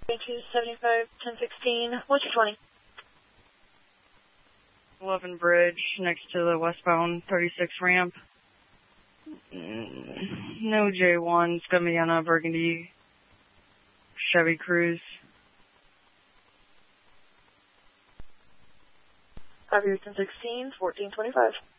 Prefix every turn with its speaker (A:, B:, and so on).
A: 275, 1016. What's your 20?
B: 11 Bridge, next to the westbound 36 ramp. No J1. It's going to be on a burgundy Chevy Cruze.
A: 5 years 1016, 1425.